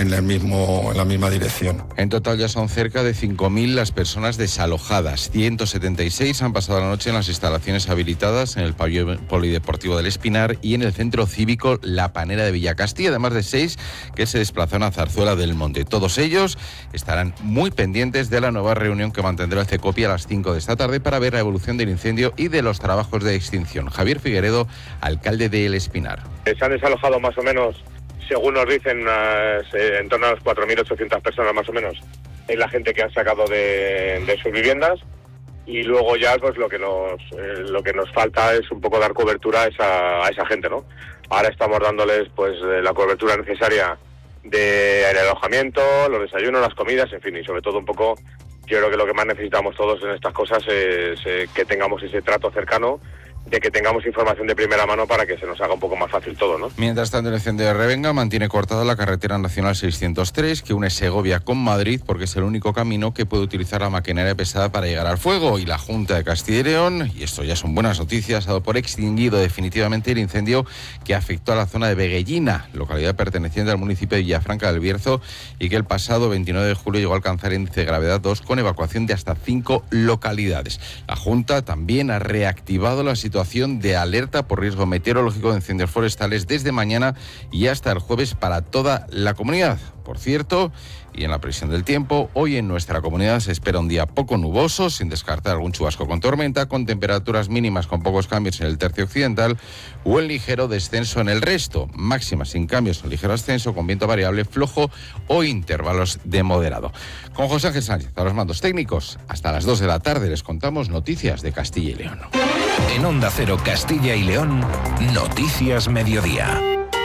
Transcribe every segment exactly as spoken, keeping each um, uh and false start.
en el mismo, en la misma dirección. En total ya son cerca de cinco mil las personas desalojadas. ciento setenta y seis han pasado la noche en las instalaciones habilitadas en el pabellón polideportivo del Espinar y en el centro cívico La Panera de Villacastilla, además de seis que se desplazaron a Zarzuela del Monte. Todos ellos estarán muy pendientes de la nueva reunión que mantendrá el CECOPI a las cinco de esta tarde para ver la evolución del incendio y de los trabajos de extinción. Javier Figueredo, alcalde de El Espinar. Se han desalojado más o menos, según nos dicen, unas, eh, en torno a las cuatro mil ochocientas personas más o menos, es la gente que han sacado de, de sus viviendas, y luego ya pues lo que nos eh, lo que nos falta es un poco dar cobertura a esa, a esa gente, ¿no? Ahora estamos dándoles pues la cobertura necesaria de alojamiento, los desayunos, las comidas, en fin, y sobre todo un poco, yo creo que lo que más necesitamos todos en estas cosas es eh, que tengamos ese trato cercano, de que tengamos información de primera mano para que se nos haga un poco más fácil todo, ¿no? Mientras tanto, el incendio de Revenga mantiene cortada la carretera nacional seiscientos tres que une Segovia con Madrid, porque es el único camino que puede utilizar la maquinaria pesada para llegar al fuego. Y la Junta de Castilla y León, y esto ya son buenas noticias, ha dado por extinguido definitivamente el incendio que afectó a la zona de Veguellina, localidad perteneciente al municipio de Villafranca del Bierzo, y que el pasado veintinueve de julio llegó a alcanzar índice de gravedad dos, con evacuación de hasta cinco localidades. La Junta también ha reactivado la situación de alerta por riesgo meteorológico de incendios forestales desde mañana y hasta el jueves para toda la comunidad. Por cierto, y en la previsión del tiempo, hoy en nuestra comunidad se espera un día poco nuboso, sin descartar algún chubasco con tormenta, con temperaturas mínimas con pocos cambios en el tercio occidental o en ligero descenso en el resto. Máximas sin cambios, en ligero ascenso, con viento variable flojo o intervalos de moderado. Con José Ángel Sánchez a los mandos técnicos, hasta las dos de la tarde les contamos noticias de Castilla y León. En Onda Cero Castilla y León, Noticias Mediodía.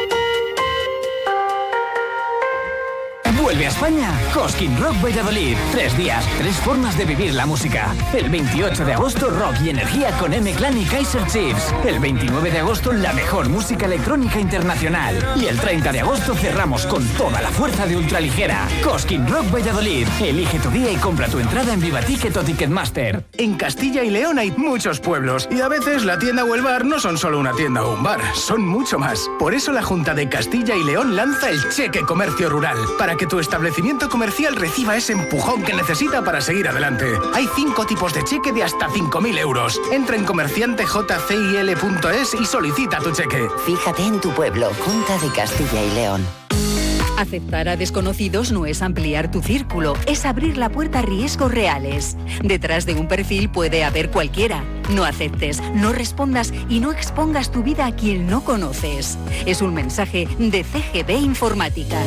Vuelve a España Cosquín Rock Valladolid. Tres días, tres formas de vivir la música. El veintiocho de agosto, rock y energía con M-Clan y Kaiser Chiefs. El veintinueve de agosto, la mejor música electrónica internacional. Y el treinta de agosto cerramos con toda la fuerza de ultraligera. Cosquín Rock Valladolid. Elige tu día y compra tu entrada en Vivaticket o Ticketmaster. En Castilla y León hay muchos pueblos y a veces la tienda o el bar no son solo una tienda o un bar, son mucho más. Por eso la Junta de Castilla y León lanza el Cheque Comercio Rural, para que tu establecimiento comercial reciba ese empujón que necesita para seguir adelante. Hay cinco tipos de cheque de hasta cinco mil euros. Entra en comerciante j c i l punto es y solicita tu cheque. Fíjate en tu pueblo, Junta de Castilla y León. Aceptar a desconocidos no es ampliar tu círculo, es abrir la puerta a riesgos reales. Detrás de un perfil puede haber cualquiera. No aceptes, no respondas y no expongas tu vida a quien no conoces. Es un mensaje de C G B Informática.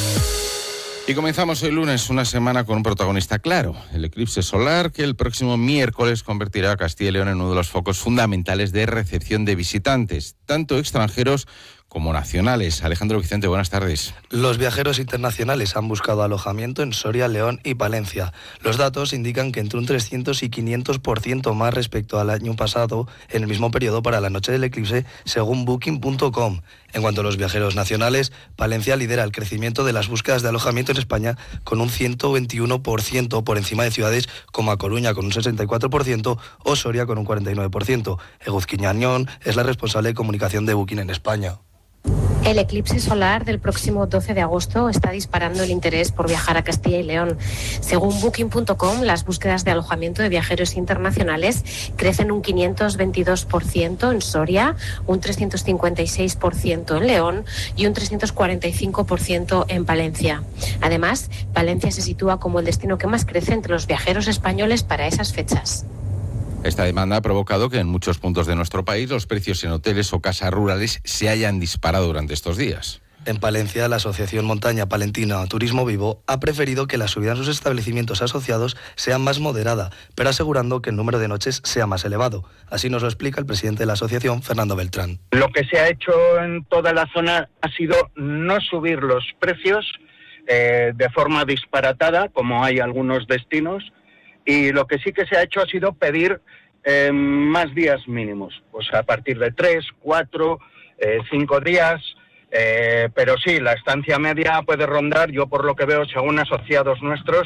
Y comenzamos hoy lunes una semana con un protagonista claro, el eclipse solar, que el próximo miércoles convertirá a Castilla y León en uno de los focos fundamentales de recepción de visitantes, tanto extranjeros como nacionales. Alejandro Vicente, buenas tardes. Los viajeros internacionales han buscado alojamiento en Soria, León y Palencia. Los datos indican que entre un trescientos y quinientos por ciento más respecto al año pasado en el mismo periodo para la noche del eclipse, según booking punto com. En cuanto a los viajeros nacionales, Palencia lidera el crecimiento de las búsquedas de alojamiento en España con un ciento veintiuno por ciento por encima de ciudades como A Coruña con un sesenta y cuatro por ciento o Soria con un cuarenta y nueve por ciento. Eguzquiña Añón es la responsable de comunicación de Booking en España. El eclipse solar del próximo doce de agosto está disparando el interés por viajar a Castilla y León. Según booking punto com, las búsquedas de alojamiento de viajeros internacionales crecen un quinientos veintidós por ciento en Soria, un trescientos cincuenta y seis por ciento en León y un trescientos cuarenta y cinco por ciento en Palencia. Además, Palencia se sitúa como el destino que más crece entre los viajeros españoles para esas fechas. Esta demanda ha provocado que en muchos puntos de nuestro país los precios en hoteles o casas rurales se hayan disparado durante estos días. En Palencia, la Asociación Montaña Palentina Turismo Vivo ha preferido que la subida en sus establecimientos asociados sea más moderada, pero asegurando que el número de noches sea más elevado. Así nos lo explica el presidente de la asociación, Fernando Beltrán. Lo que se ha hecho en toda la zona ha sido no subir los precios eh, de forma disparatada, como hay algunos destinos, y lo que sí que se ha hecho ha sido pedir eh, más días mínimos, pues a partir de tres, cuatro, eh, cinco días, eh, pero sí, la estancia media puede rondar, yo por lo que veo, según asociados nuestros,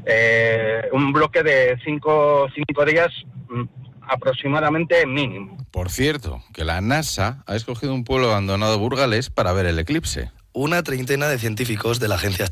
eh, un bloque de cinco, cinco días aproximadamente mínimo. Por cierto, que la NASA ha escogido un pueblo abandonado burgalés para ver el eclipse. Una treintena de científicos de la Agencia